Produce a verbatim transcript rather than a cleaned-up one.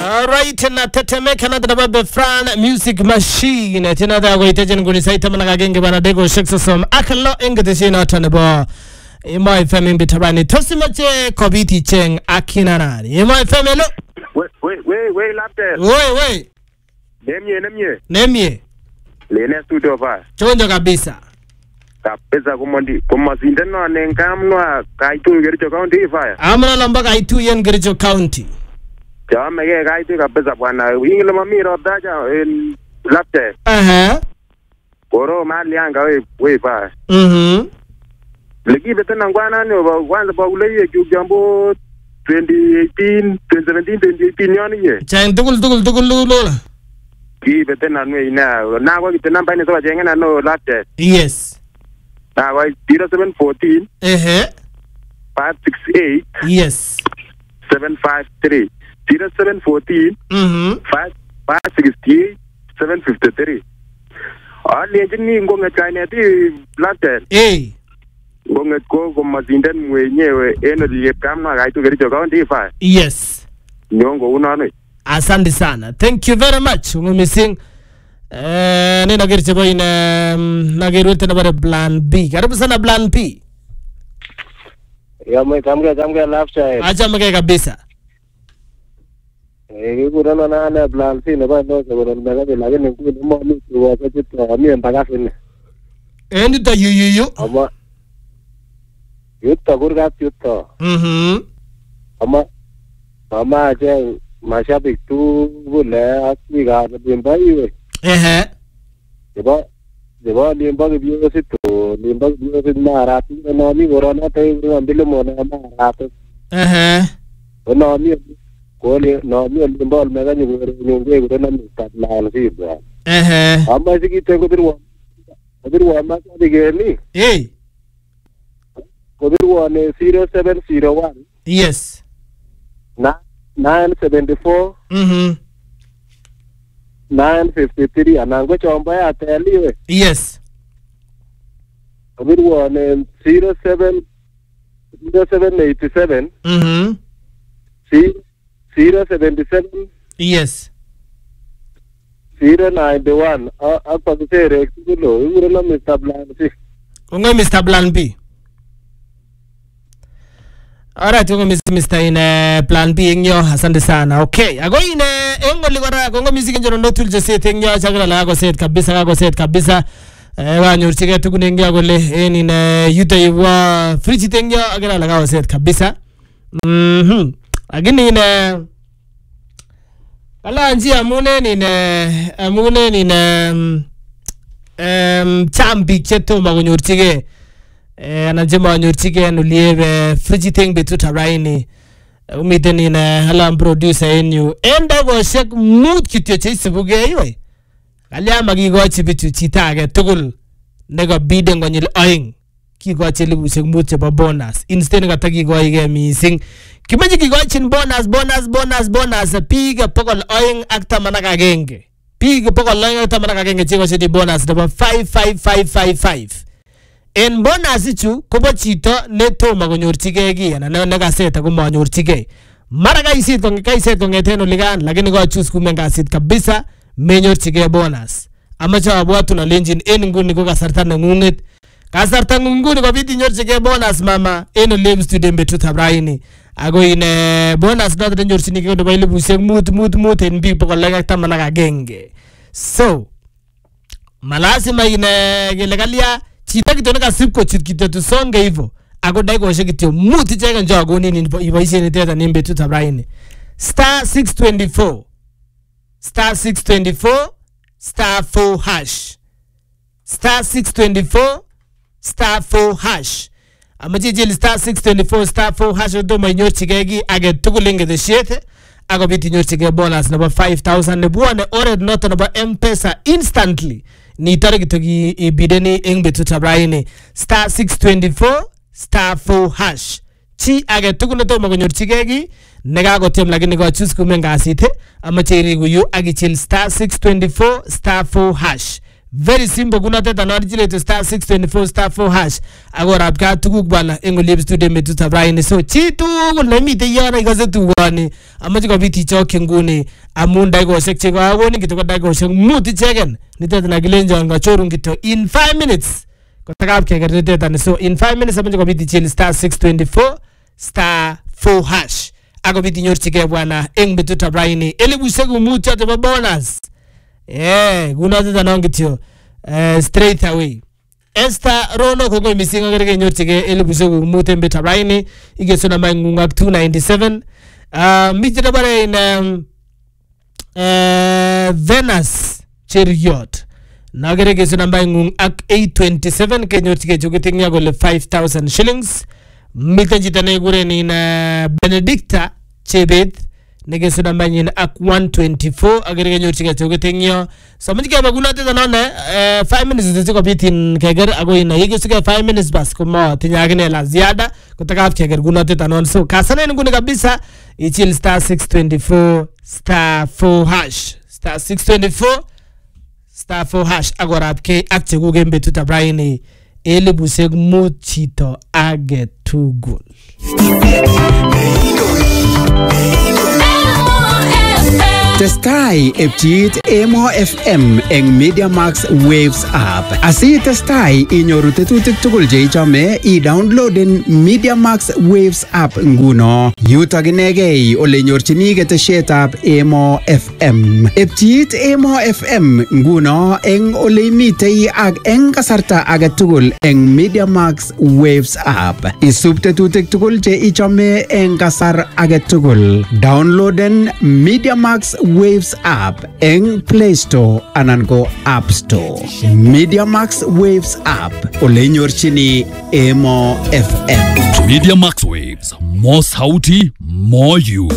Alright, na tetemeka na dababe Fran Music Machine. Tina da goite jen guni saita mana genge bana dego shekso som akalo engete shina tanebo. Imo F M bitabani tosi mache kobiti cheng akina nani. Imo F M lo. Wait, wait, wait, wait, lapte. Wait, wait. Nemye, nemye. Nemye. Lene studio va. Chonjo kabisa. Kabisa kumondi kumazinda no nengamnwa kaitu Kericho County va. Amna lamba kaitu yen Kericho County. Chama ke kaitu kabisa bwana. Ingile mamiro daja en lapte. Aha. Koro mali anga we we va. Mhm. Legi betena ngwana no ba kwanza ba uleye jambo twenty eighteen, twenty seventeen, twenty eighteen yoni ye. Chain tukul tukul tukul lola. Ki betena no ina na kwa kitena mbane so jengena no lapte. Yes. Na kwa zero seven one four. Eh. five six eight. Yes. seven five three. zero seven one four. Mhm. five six eight. seven five three. Ali njini ngonga chane ti lapte. Eh. Ngonga ko ko mazinda mwenyewe eno liyekamna kaitu Kericho County fa. Yes. Nyongo unaone. Asante sana. Thank you very much. Ngumissing eh nina Kericho boy na nagirulte na bare plan B. Karibu sana plan B. Ya mwe kamga kamga lafsha. Acha mke kabisa. Eh kurana na na plan C na ba no se kurana na ga la ni ku mo ni ku wa se to mi en baga fin. Endi to yu yu yu. Ama yutta kurga yutta. Mhm. Ama ama je mashabik tu bule asli ga bimba iwe. Eh. Deba deba limba ke biyo se to limba biyo se mara tu na mi corona te ambile mo na mara tu. Eh. No mi ko le no mi limba me ga ni ni nge ko na mi ta la si ba. Eh. Ama se ki te ko dirwa. Dirwa ma ka de ge ni. Eh. Ko dirwa ne zero seven zero one. Yes. Na nine seventy four. Mhm. nine fifty-three anango chomba ya teliwe. Yes. Abirwa ne zero seven zero seven eighty seven. Mhm. zero seventy seven. Yes. zero ninety one. Apa kutere kulo ure na Mister Blancy. Ungo Mister Plan B. Alright, ungo Mister in uh, Plan B ngyo asante sana. Okay, ago ine engo ligora kongo music njoro ndo tulje set ngyo chakala la go set kabisa go set kabisa. Eh wa nyurchige tukune ngyo gole eni na yuta yiwa free ngyo agala la go set kabisa. Mhm. Agini ine ala njia amune ni ne amune ni ne em chambi cheto magunyorchige eh anajema wanyorchige nuliebe frigiteng betuta raini umiten in halam producer enu enda go shek mood kityo cheisibuge yoy kalya magigochi bichu chita age tugul nego biden gonyil oing kigochi libushek mood chebo bonus instead ngatakigoige mising kimeje kigochin bonus bonus bonus bonus pige pokol oing ak taman ak agenge pige pokol oing ak taman ak agenge chigochi di bonus nebo five five five five five en bonus ichu kobo chito netoma konyorchige gi anan ne kaseta ko manyorchige mara kaisit konge kaiset kongeten oligan lakini go choose kumen kasit kabisa menyorchige bonus amache abwatu na lenjin en nguni ko kasarta nengunget kasarta nguni ko biti nyorchige bonus mama en olem student betut abraini ago ine bonus dot denyorchinige ndo baile busek mut mut mut en bi pokol ak taman ak agenge so malazima ine gele kalia chita kitone kasip ko chit kityo tusonge hivyo ako dai ko shekityo muti chega njogo nini ibaishe ni teta nimbe tutabraini star six twenty-four star six twenty-four star four hash star six twenty-four star four hash amajijil star six twenty-four star four hash do manyor chigegi age tugulinge the shit ako biti nyor chige bonus number five thousand ne buone ored not number M-Pesa instantly ni tare kitogi ibideni engbe tutabraini star six twenty-four star four hash chi age tukune to magonyor chigegi nega go tem lakini go choose kumenga asite amacheri guyu agichil star six twenty-four star four hash very simple kuna teta na jile to star six twenty-four star four hash agora ka tuguk bana engo live studio metut abraini so chi tugul na mite yana ikase tugani amache ko biti choke nguni amun daigosek che kawoni kitoko daigosek muti chegen niteta na gilenjon ga chorun kito in five minutes ko takap ke gerte teta so in five minutes amache ko biti chil star six twenty-four star four hash ago biti nyorchike bwana eng metut abraini elibushek muti ate bonus eh guna teta nangitio Uh, straight away Esther Rono kongo misinga gerege nyortige elibushek mute mbeta raini igesona mangungak two ninety-seven uh, mitira bare in um, uh, Venus Cheriot na gerege sona mangung ak eight twenty-seven ke nyortige jogeting ya gole five thousand shillings mita jitane gure ni na Benedicta Chebet nege sona manyin ak one twenty-four agerege nyortige jogeting ya so mjike baguna teta nane uh, five minutes ziko bitin keger ago ina yege suke five minutes bas kuma tinyagine la ziada kutaka keger guna teta nane so kasana ngune kabisa ichil star six twenty-four star four hash star six twenty-four star four hash agora apke akche gugembe tuta braini elibusek muchito age tugul Testai epchit Emo F M eng Media Max Waves app. Asi testai inyoru tetutik tugul je ichome i-downloaden Media Max Waves app nguno. Yutok inegei ole nyorchini ketesiet ab Emo F M. Epchit Emo F M nguno eng ole imitei ak eng kasarta age tugul eng Media Max Waves app. Isub tetutik tugul je ichome eng kasar age tugul. Downloaden Media Max Waves app eng Play Store anan ko App Store. Media Max Waves app ole nyorchini Emo F M. Media Max Waves, more sauti, more you.